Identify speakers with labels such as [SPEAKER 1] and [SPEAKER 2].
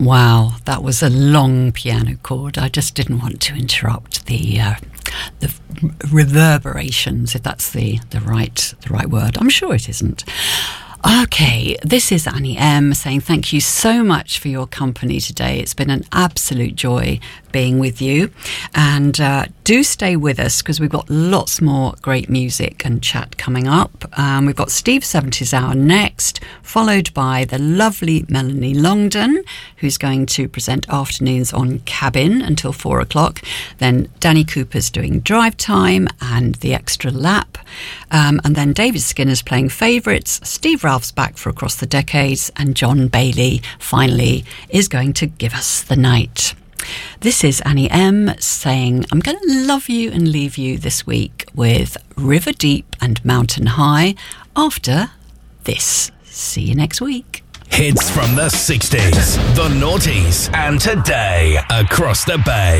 [SPEAKER 1] Wow, that was a long piano chord. I just didn't want to interrupt the reverberations, if that's the right word. I'm sure it isn't. Okay, this is Annie M saying thank you so much for your company today. It's been an absolute joy being with you, and do stay with us because we've got lots more great music and chat coming up. We've got Steve 70s Hour next, followed by the lovely Melanie Longdon, who's going to present afternoons on Cabin until 4 o'clock. Then Danny Cooper's doing Drive Time and The Extra Lap, and then David Skinner's playing Favourites. Steve Ralph's back for Across the Decades, and John Bailey finally is going to give us the night. This is Annie M saying I'm going to love you and leave you this week with River Deep and Mountain High after this. See you next week.
[SPEAKER 2] Hits from the 60s, the noughties, and today across the bay.